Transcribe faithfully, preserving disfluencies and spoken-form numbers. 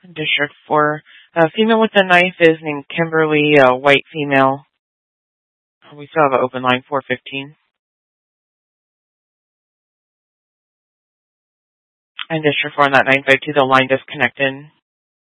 District four. Uh, female with the knife is named Kimberly, uh, white female. We still have an open line, four fifteen. And District four on that nine five two, the line disconnected.